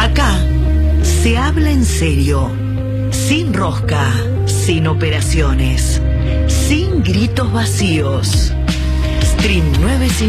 Acá se habla en serio, sin rosca, sin operaciones, sin gritos vacíos. Stream 950.